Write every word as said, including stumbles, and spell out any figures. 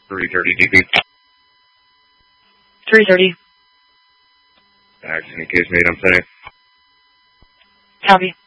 three thirty D P. three thirty. Accident case made, I'm saying. Copy.